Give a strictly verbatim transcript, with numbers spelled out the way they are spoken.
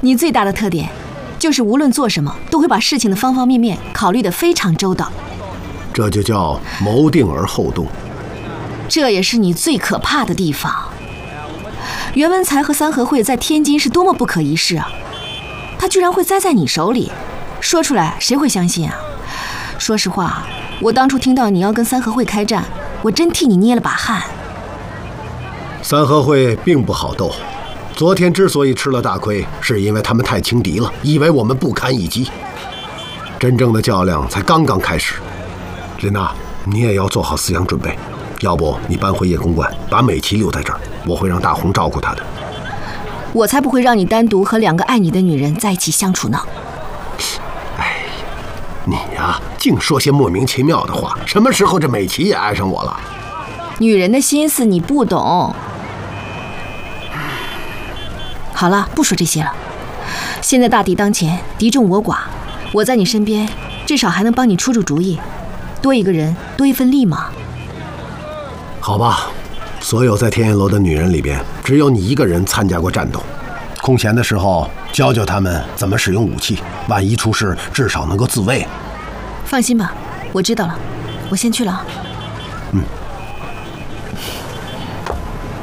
你最大的特点，就是无论做什么，都会把事情的方方面面考虑得非常周到。 这就叫谋定而后动。 这也是你最可怕的地方。袁文才和三合会在天津是多么不可一世啊！他居然会栽在你手里，说出来谁会相信啊？说实话，我当初听到你要跟三合会开战，我真替你捏了把汗。 三合会并不好斗，昨天之所以吃了大亏，是因为他们太轻敌了，以为我们不堪一击。真正的较量才刚刚开始。琳娜，你也要做好思想准备，要不你搬回叶公馆，把美琪留在这儿，我会让大红照顾她的。 我才不会让你单独和两个爱你的女人在一起相处呢。 哎，你呀，净说些莫名其妙的话。什么时候这美琪也爱上我了？ 女人的心思你不懂。好了，不说这些了。现在大敌当前，敌众我寡，我在你身边，至少还能帮你出出主意。多一个人，多一份力嘛。 好吧，所有在天燕楼的女人里边，只有你一个人参加过战斗。空闲的时候，教教他们怎么使用武器，万一出事，至少能够自卫。 放心吧，我知道了，我先去了啊。